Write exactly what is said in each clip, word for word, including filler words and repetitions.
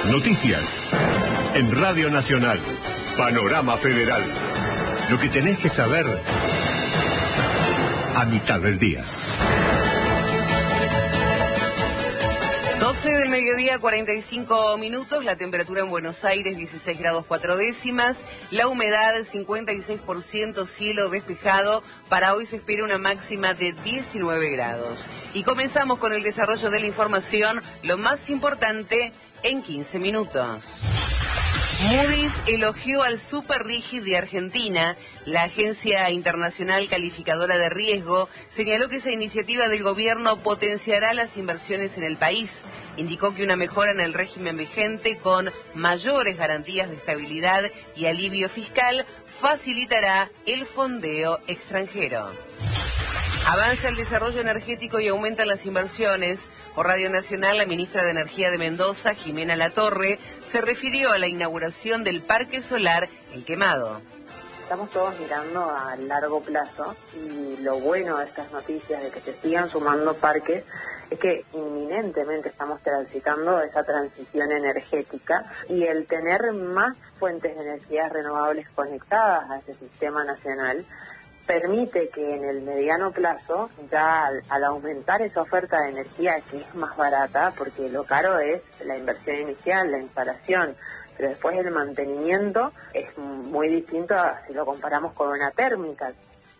Noticias. En Radio Nacional. Panorama Federal. Lo que tenés que saber a mitad del día. doce del mediodía, cuarenta y cinco minutos, la temperatura en Buenos Aires dieciséis grados cuatro décimas, la humedad cincuenta y seis por ciento, cielo despejado, para hoy se espera una máxima de diecinueve grados. Y comenzamos con el desarrollo de la información, lo más importante en quince minutos. Moody's elogió al Super Rígid de Argentina. La agencia internacional calificadora de riesgo señaló que esa iniciativa del gobierno potenciará las inversiones en el país. Indicó que una mejora en el régimen vigente con mayores garantías de estabilidad y alivio fiscal facilitará el fondeo extranjero. Avanza el desarrollo energético y aumentan las inversiones. Por Radio Nacional, la ministra de Energía de Mendoza, Jimena Latorre, se refirió a la inauguración del Parque Solar El Quemado. Estamos todos mirando a largo plazo y lo bueno de estas noticias de que se sigan sumando parques es que inminentemente estamos transitando esa transición energética y el tener más fuentes de energías renovables conectadas a ese sistema nacional permite que en el mediano plazo, ya al, al aumentar esa oferta de energía que es más barata, porque lo caro es la inversión inicial, la instalación, pero después el mantenimiento es muy distinto a si lo comparamos con una térmica.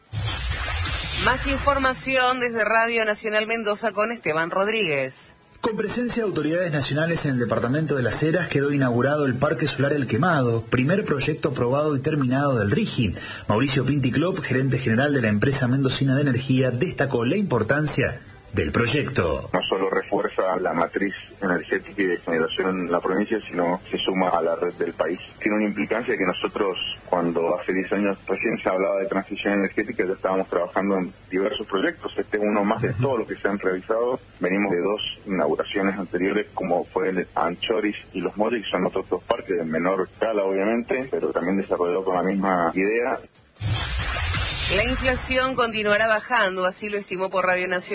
Más información desde Radio Nacional Mendoza con Esteban Rodríguez. Con presencia de autoridades nacionales en el departamento de Las Heras quedó inaugurado el Parque Solar El Quemado, primer proyecto aprobado y terminado del RIGI. Mauricio Pinticlop, gerente general de la empresa mendocina de energía, destacó la importancia del proyecto. No solo refuerza la matriz energética y de generación en la provincia, sino se suma a la red del país. Tiene una implicancia que nosotros, cuando hace diez años recién se hablaba de transición energética, ya estábamos trabajando en diversos proyectos. Este es uno más de todos los que se han realizado. Venimos de dos inauguraciones anteriores, como fue el Anchoris y Los Molles, que son otros dos parques de menor escala, obviamente, pero también desarrollado con la misma idea. La inflación continuará bajando, así lo estimó por Radio Nacional